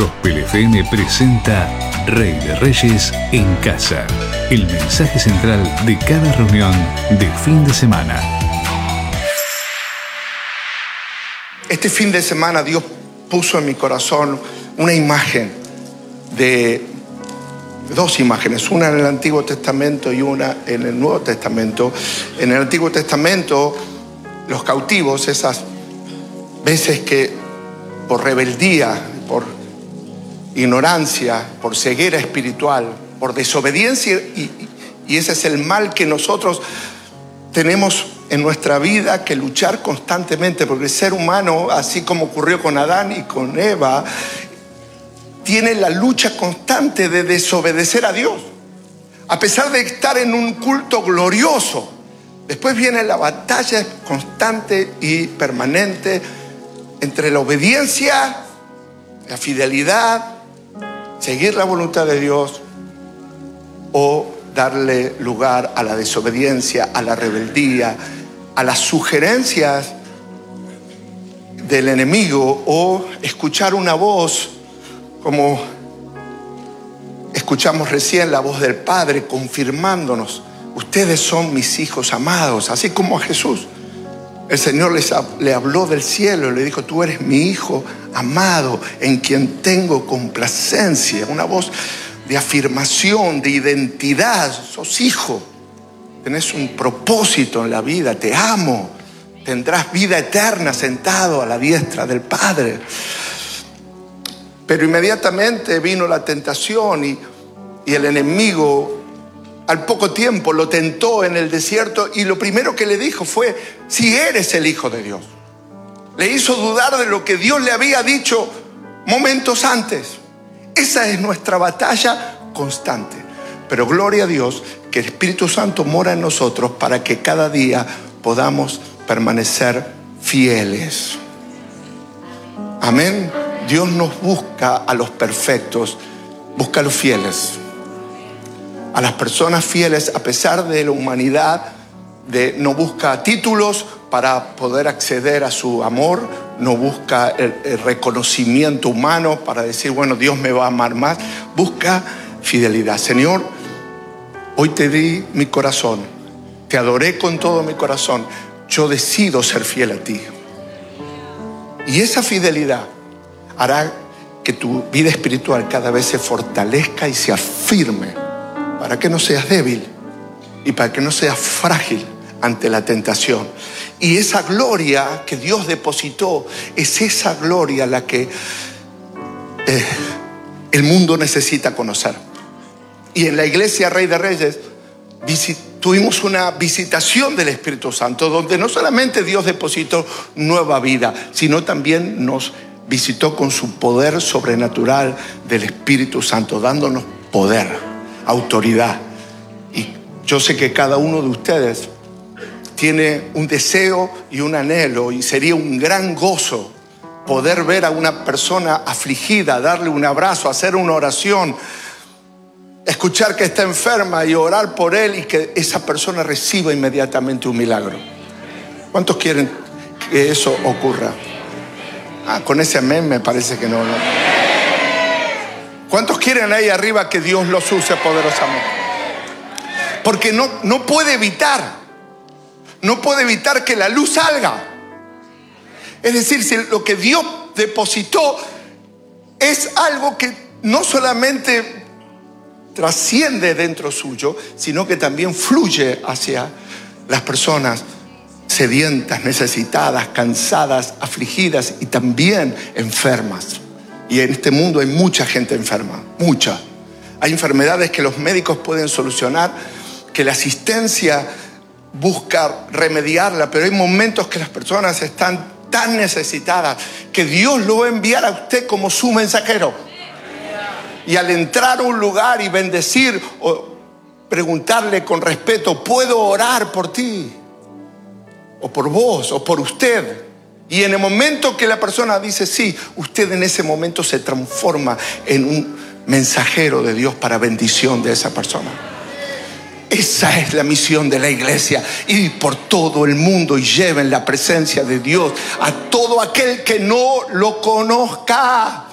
Gospel FM presenta Rey de Reyes en Casa. El mensaje central de cada reunión de fin de semana. Este fin de semana Dios puso en mi corazón una imagen de dos imágenes, una en el Antiguo Testamento y una en el Nuevo Testamento. En el Antiguo Testamento, los cautivos, esas veces que por rebeldía, por ignorancia, por ceguera espiritual, por desobediencia, y ese es el mal que nosotros tenemos en nuestra vida que luchar constantemente, porque el ser humano, así como ocurrió con Adán y con Eva, tiene la lucha constante de desobedecer a Dios. A pesar de estar en un culto glorioso, después viene la batalla constante y permanente entre la obediencia, la fidelidad, seguir la voluntad de Dios o darle lugar a la desobediencia, a la rebeldía, a las sugerencias del enemigo, o escuchar una voz como escuchamos recién, la voz del Padre confirmándonos: ustedes son mis hijos amados. Así como a Jesús, el Señor le habló del cielo y le dijo: tú eres mi hijo amado, en quien tengo complacencia. Una voz de afirmación, de identidad. Sos hijo, tenés un propósito en la vida, te amo, tendrás vida eterna sentado a la diestra del Padre. Pero inmediatamente vino la tentación y el enemigo al poco tiempo lo tentó en el desierto, y lo primero que le dijo fue: si eres el Hijo de Dios. Le hizo dudar de lo que Dios le había dicho momentos antes. Esa es nuestra batalla constante. Pero gloria a Dios que el Espíritu Santo mora en nosotros para que cada día podamos permanecer fieles. Amén. Dios nos busca a los perfectos, busca a los fieles, a las personas fieles a pesar de la humanidad. No busca títulos para poder acceder a su amor, no busca el reconocimiento humano para decir, bueno, Dios me va a amar más. Busca fidelidad. Señor, hoy te di mi corazón, te adoré con todo mi corazón, yo decido ser fiel a ti. Y esa fidelidad hará que tu vida espiritual cada vez se fortalezca y se afirme, para que no seas débil y para que no seas frágil ante la tentación. Y esa gloria que Dios depositó, es esa gloria la que el mundo necesita conocer. Y en la iglesia Rey de Reyes tuvimos una visitación del Espíritu Santo, donde no solamente Dios depositó nueva vida, sino también nos visitó con su poder sobrenatural del Espíritu Santo, dándonos poder, autoridad. Y yo sé que cada uno de ustedes tiene un deseo y un anhelo, y sería un gran gozo poder ver a una persona afligida, darle un abrazo, hacer una oración, escuchar que está enferma y orar por él, y que esa persona reciba inmediatamente un milagro. ¿Cuántos quieren que eso ocurra? Con ese amén me parece que no. ¿Cuántos quieren ahí arriba que Dios los use poderosamente? Porque no puede evitar que la luz salga. Es decir, si lo que Dios depositó es algo que no solamente trasciende dentro suyo, sino que también fluye hacia las personas sedientas, necesitadas, cansadas, afligidas y también enfermas. Y en este mundo hay mucha gente enferma, mucha. Hay enfermedades que los médicos pueden solucionar, que la asistencia busca remediarla, pero hay momentos que las personas están tan necesitadas que Dios lo va a enviar a usted como su mensajero. Y al entrar a un lugar y bendecir o preguntarle con respeto: ¿puedo orar por ti? O por vos, o por usted. Y en el momento que la persona dice sí, usted en ese momento se transforma en un mensajero de Dios para bendición de esa persona. Esa es la misión de la iglesia: ir por todo el mundo y lleven la presencia de Dios a todo aquel que no lo conozca.